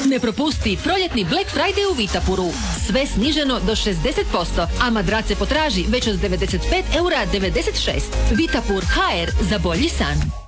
Ne propusti proljetni Black Friday u Vitapuru. Sve sniženo do 60%, a madrace potraži već od 95,96 €. Vitapur HR za bolji san.